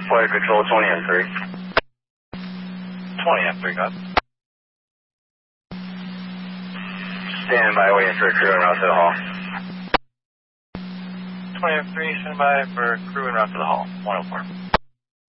Flight control 20 F3. 20 F3, got it. Stand by, waiting for a crew en route to the hall. 20 F3, stand by for crew en route to the hall. 104.